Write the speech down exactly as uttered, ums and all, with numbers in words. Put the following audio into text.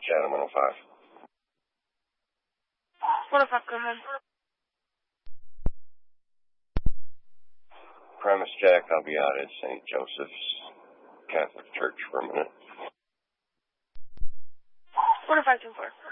Chatham one oh five. one oh five, go ahead. Premise Jack, I'll be out at Saint Joseph's Catholic Church for a minute. one oh five, two four.